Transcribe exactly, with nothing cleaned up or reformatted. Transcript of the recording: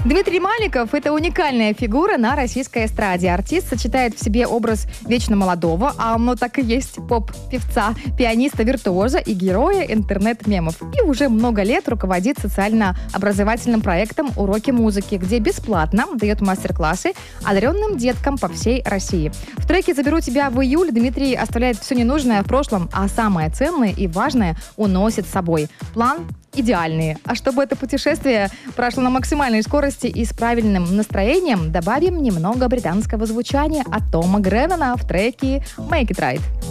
Дмитрий Маликов – это уникальная фигура на российской эстраде. Артист сочетает в себе образ вечно молодого, а оно так и есть, поп-певца, пианиста-виртуоза и героя интернет-мемов. И уже много лет руководит социально-образовательным проектом «Уроки музыки», где бесплатно дает мастер-классы одаренным деткам по всей России. В треке «Заберу тебя в июль» Дмитрий оставляет все ненужное в прошлом, а самое ценное и важное уносит с собой. План идеальные. А чтобы это путешествие прошло на максимальной скорости и с правильным настроением, добавим немного британского звучания от Тома Греннона в треке «Make It Right».